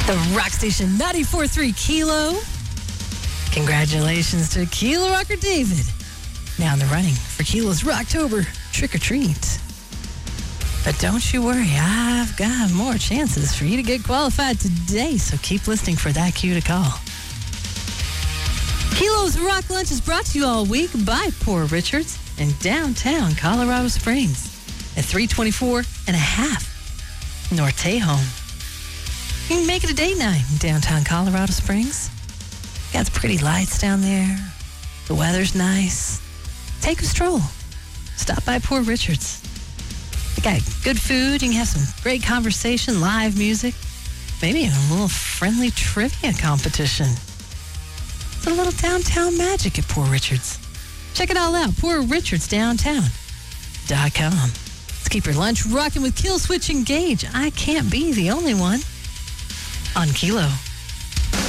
The Rock Station 94.3 Kilo. Congratulations to Kilo Rocker David. Now in the running for Kilo's Rocktober Trick or Treat. But don't you worry, I've got more chances for you to get qualified today, so keep listening for that cue to call. Kilo's Rock Lunch is brought to you all week by Poor Richards in downtown Colorado Springs at 324 and a half North Tejon. You can make it a date night in downtown Colorado Springs. Got the pretty lights down there. The weather's nice. Take a stroll. Stop by Poor Richards. They got good food. You can have some great conversation, live music, maybe a little friendly trivia competition. It's a little downtown magic at Poor Richards. Check it all out, PoorRichardsDowntown.com. Let's keep your lunch rocking with Kill Switch Engage. I can't be the only one on Kilo.